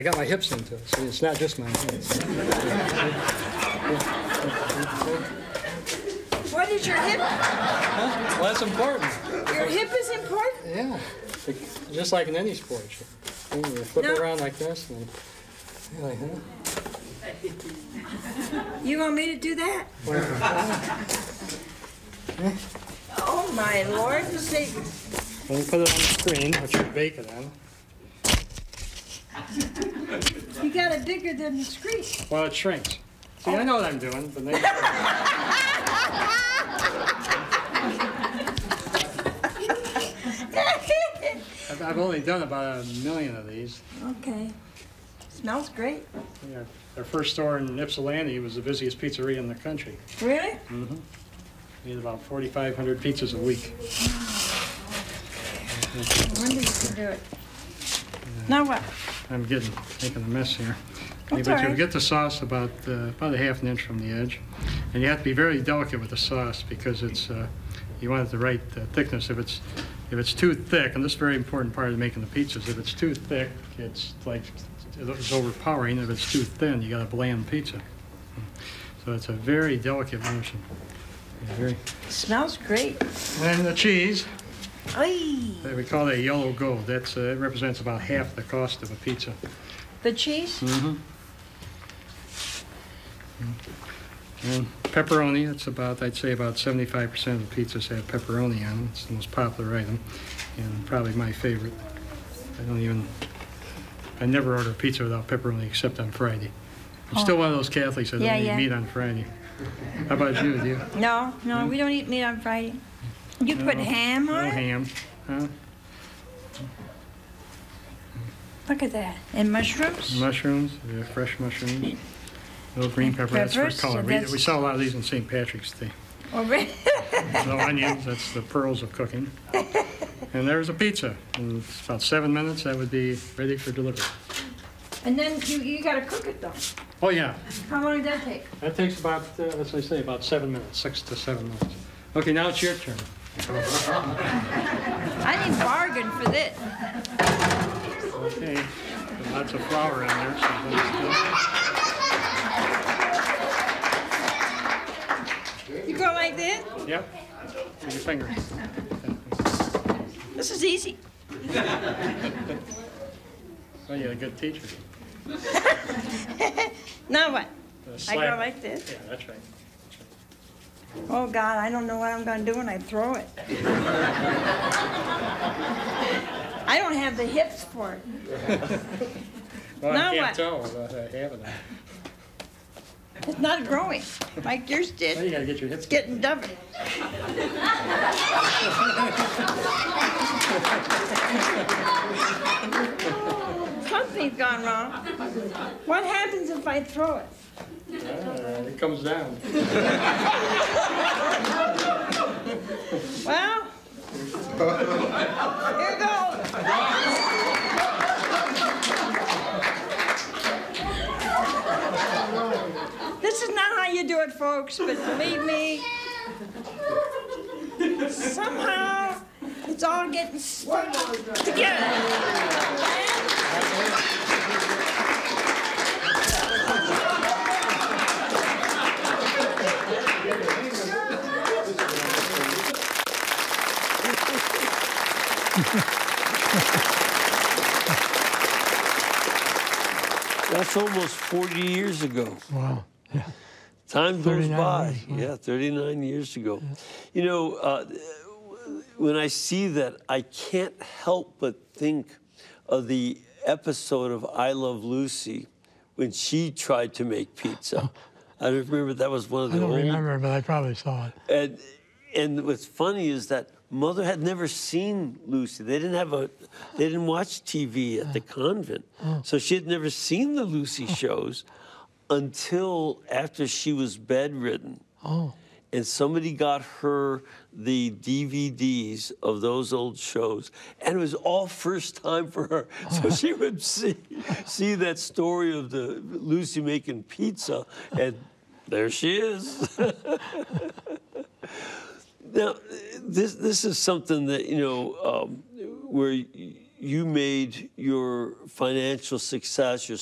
I got my hips into it, so it's not just my hands. What is your hip? Huh? Well, that's important. Your hip is important? Yeah. Just like in any sport. You flip it around like this, and you're like, huh? You want me to do that? Oh, my Lord and Savior. Let me put it on the screen, which you bake it on. You got it bigger than the screen. Well, it shrinks. See, I know what I'm doing, but maybe... I've only done about 1 million of these. Okay. Smells great. Yeah, our first store in Ypsilanti was the busiest pizzeria in the country. Really? Mm-hmm. We had about 4,500 pizzas a week. No wonder you can do it. Now what? I'm making a mess here. That's But all right. you'll get the sauce about a ½ inch from the edge, and you have to be very delicate with the sauce because it's you want it the right thickness. If it's too thick, and this is a very important part of making the pizzas, if it's too thick, it's overpowering. If it's too thin, you got a bland pizza. So it's a very delicate motion. Very. Smells great. And the cheese. Oy. We call that yellow gold. It represents about half the cost of a pizza. The cheese? Mm-hmm. And pepperoni, it's about, I'd say about 75% of the pizzas have pepperoni on them. It's the most popular item and probably my favorite. I never order pizza without pepperoni except on Friday. I'm still one of those Catholics that don't eat meat on Friday. How about you? Do you? No, we don't eat meat on Friday. You put ham on it? No ham. Huh? Look at that. And mushrooms? Mushrooms, fresh mushrooms. Little green pepper, that's for color. We sell a lot of these on St. Patrick's Day. Oh, really? No onions, that's the pearls of cooking. And there's a pizza. In about 7 minutes, that would be ready for delivery. And then you got to cook it, though. Oh, yeah. How long did that take? That takes about, as I say, about 7 minutes, 6 to 7 minutes. Okay, now it's your turn. I didn't bargain for this. Okay, lots of flour in there, so that's good. You go like this? Yep, with your fingers. This is easy. Well, you're a good teacher. Now what? I Slap. go like this? Yeah, that's right. Oh, God, I don't know what I'm going to do when I throw it. I don't have the hips for it. Well, Now I can't what? tell without having that. It's not growing like yours Well, did. you gotta get your hips. It's getting dumber. Something's gone wrong. What happens if I throw it? It comes down. Well, here goes. This is not how you do it, folks, but believe me, somehow it's all getting stuck together. That's almost 40 years ago. Wow. Yeah. Time goes 39 by. years, wow. Yeah, 39 years ago. Yeah. You know, when I see that, I can't help but think of the episode of I Love Lucy when she tried to make pizza. I remember that was one of the I don't old... remember, but I probably saw it. And what's funny is that Mother had never seen Lucy. They didn't watch TV at the convent. So she had never seen the Lucy shows until after she was bedridden. Oh. And somebody got her the DVDs of those old shows. And it was all first time for her. So she would see that story of the Lucy making pizza, and there she is. Now, this is something that, you know, where you made your financial success, your